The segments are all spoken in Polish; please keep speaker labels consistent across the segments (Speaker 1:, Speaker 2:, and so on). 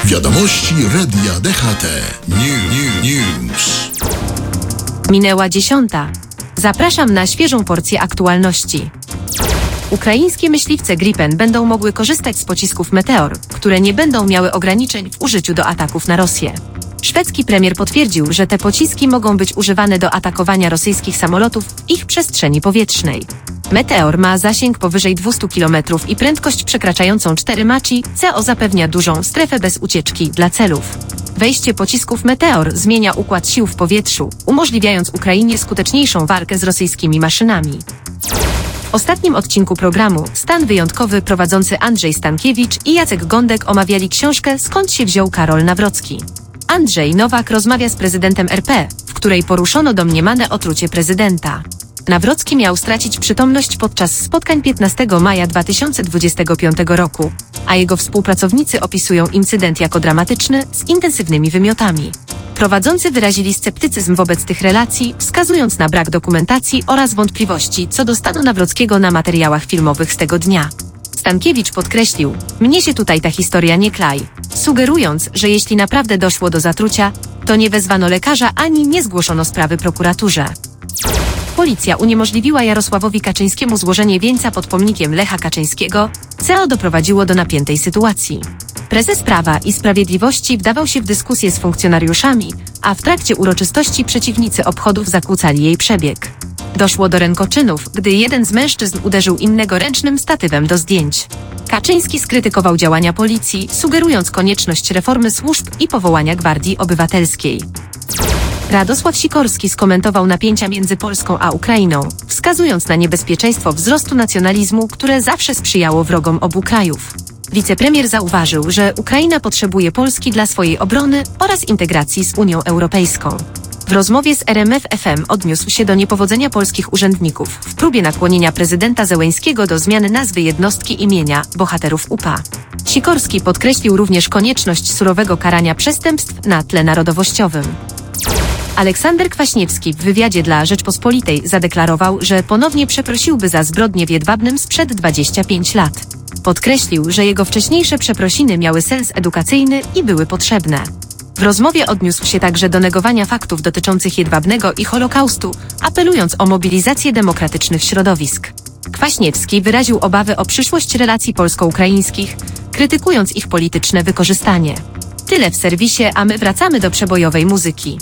Speaker 1: Wiadomości Radia DHT. News.
Speaker 2: Minęła 10. Zapraszam na świeżą porcję aktualności. Ukraińskie myśliwce Gripen będą mogły korzystać z pocisków Meteor, które nie będą miały ograniczeń w użyciu do ataków na Rosję. Szwedzki premier potwierdził, że te pociski mogą być używane do atakowania rosyjskich samolotów w ich przestrzeni powietrznej. Meteor ma zasięg powyżej 200 km i prędkość przekraczającą 4 Machi, co zapewnia dużą strefę bez ucieczki dla celów. Wejście pocisków Meteor zmienia układ sił w powietrzu, umożliwiając Ukrainie skuteczniejszą walkę z rosyjskimi maszynami. W ostatnim odcinku programu Stan Wyjątkowy prowadzący Andrzej Stankiewicz i Jacek Gądek omawiali książkę Skąd się wziął Karol Nawrocki. Andrzej Nowak rozmawia z prezydentem RP, w której poruszono domniemane otrucie prezydenta. Nawrocki miał stracić przytomność podczas spotkań 15 maja 2025 roku, a jego współpracownicy opisują incydent jako dramatyczny, z intensywnymi wymiotami. Prowadzący wyrazili sceptycyzm wobec tych relacji, wskazując na brak dokumentacji oraz wątpliwości co do stanu Nawrockiego na materiałach filmowych z tego dnia. Stankiewicz podkreślił: mnie się tutaj ta historia nie klei, sugerując, że jeśli naprawdę doszło do zatrucia, to nie wezwano lekarza ani nie zgłoszono sprawy prokuraturze. Policja uniemożliwiła Jarosławowi Kaczyńskiemu złożenie wieńca pod pomnikiem Lecha Kaczyńskiego, co doprowadziło do napiętej sytuacji. Prezes Prawa i Sprawiedliwości wdawał się w dyskusję z funkcjonariuszami, a w trakcie uroczystości przeciwnicy obchodów zakłócali jej przebieg. Doszło do rękoczynów, gdy jeden z mężczyzn uderzył innego ręcznym statywem do zdjęć. Kaczyński skrytykował działania policji, sugerując konieczność reformy służb i powołania Gwardii Obywatelskiej. Radosław Sikorski skomentował napięcia między Polską a Ukrainą, wskazując na niebezpieczeństwo wzrostu nacjonalizmu, które zawsze sprzyjało wrogom obu krajów. Wicepremier zauważył, że Ukraina potrzebuje Polski dla swojej obrony oraz integracji z Unią Europejską. W rozmowie z RMF FM odniósł się do niepowodzenia polskich urzędników w próbie nakłonienia prezydenta Zełeńskiego do zmiany nazwy jednostki imienia bohaterów UPA. Sikorski podkreślił również konieczność surowego karania przestępstw na tle narodowościowym. Aleksander Kwaśniewski w wywiadzie dla Rzeczpospolitej zadeklarował, że ponownie przeprosiłby za zbrodnie w Jedwabnem sprzed 25 lat. Podkreślił, że jego wcześniejsze przeprosiny miały sens edukacyjny i były potrzebne. W rozmowie odniósł się także do negowania faktów dotyczących Jedwabnego i Holokaustu, apelując o mobilizację demokratycznych środowisk. Kwaśniewski wyraził obawy o przyszłość relacji polsko-ukraińskich, krytykując ich polityczne wykorzystanie. Tyle w serwisie, a my wracamy do przebojowej muzyki.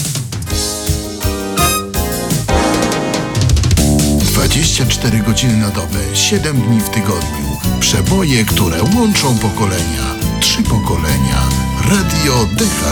Speaker 1: 24 godziny na dobę, 7 dni w tygodniu. Przeboje, które łączą pokolenia. 3 pokolenia. Radio DHT.